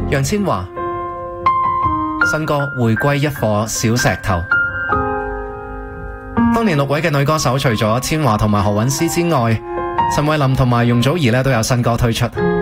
楊千嬅新歌《回歸一顆小石頭》。當年6位嘅女歌手，除咗千嬅同埋何韻詩之外，陳慧琳同埋容祖兒都有新歌推出。